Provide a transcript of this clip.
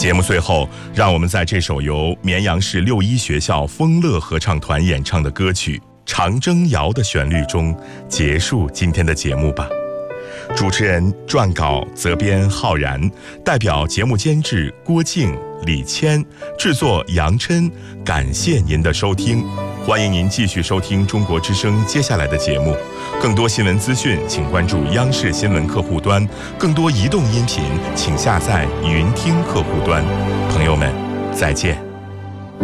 节目最后，让我们在这首由绵阳市六一学校丰乐合唱团演唱的歌曲《长征谣》的旋律中结束今天的节目吧。主持人撰稿责编浩然，代表节目监制郭静、李谦，制作杨琛，感谢您的收听。欢迎您继续收听中国之声接下来的节目。更多新闻资讯请关注央视新闻客户端，更多移动音频请下载云听客户端。朋友们，再见。